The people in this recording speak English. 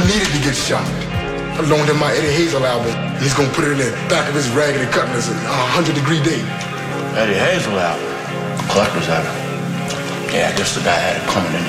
needed to get shot. I loaned him my Eddie Hazel album. He's gonna put it in the back of his Raggedy Cutlass, a 100-degree day. Eddie Hazel album? Collector's item. Yeah, I guess the guy had it coming in